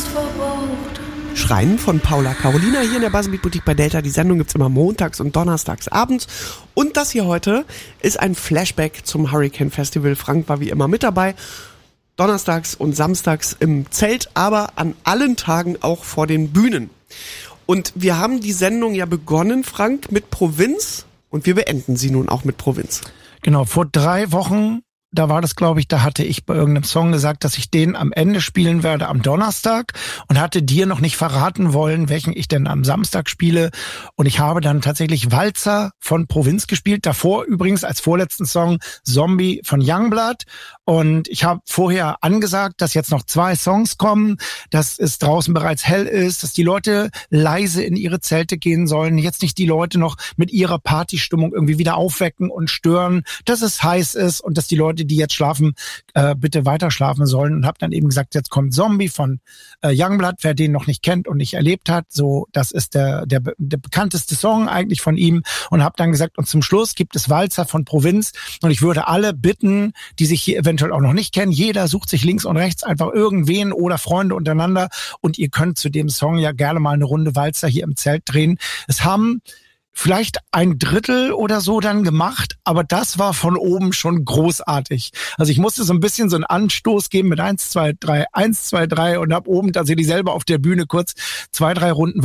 Schreien von Paula Carolina hier in der Buzzbeat Boutique bei Delta. Die Sendung gibt's immer montags und donnerstags abends. Und das hier heute ist ein Flashback zum Hurricane Festival. Frank war wie immer mit dabei. Donnerstags und samstags im Zelt, aber an allen Tagen auch vor den Bühnen. Und wir haben die Sendung ja begonnen, Frank, mit Provinz. Und wir beenden sie nun auch mit Provinz. Genau, vor 3 Wochen, da war das, glaube ich, da hatte ich bei irgendeinem Song gesagt, dass ich den am Ende spielen werde am Donnerstag und hatte dir noch nicht verraten wollen, welchen ich denn am Samstag spiele. Und ich habe dann tatsächlich Walzer von Provinz gespielt. Davor übrigens als vorletzten Song Zombie von Youngblood. Und ich habe vorher angesagt, dass jetzt noch 2 Songs kommen, dass es draußen bereits hell ist, dass die Leute leise in ihre Zelte gehen sollen, jetzt nicht die Leute noch mit ihrer Partystimmung irgendwie wieder aufwecken und stören, dass es heiß ist und dass die Leute, die jetzt schlafen, bitte weiter schlafen sollen. Und habe dann eben gesagt, jetzt kommt Zombie von Youngblood, wer den noch nicht kennt und nicht erlebt hat, so das ist der bekannteste Song eigentlich von ihm. Und habe dann gesagt, und zum Schluss gibt es Walzer von Provinz. Und ich würde alle bitten, die sich hier eventuell auch noch nicht kennen, jeder sucht sich links und rechts einfach irgendwen oder Freunde untereinander und ihr könnt zu dem Song ja gerne mal eine Runde Walzer hier im Zelt drehen. Es haben vielleicht 1/3 oder so dann gemacht, aber das war von oben schon großartig. Also ich musste so ein bisschen so einen Anstoß geben mit 1, 2, 3 und hab oben tatsächlich selber auf der Bühne kurz 2, 3 Runden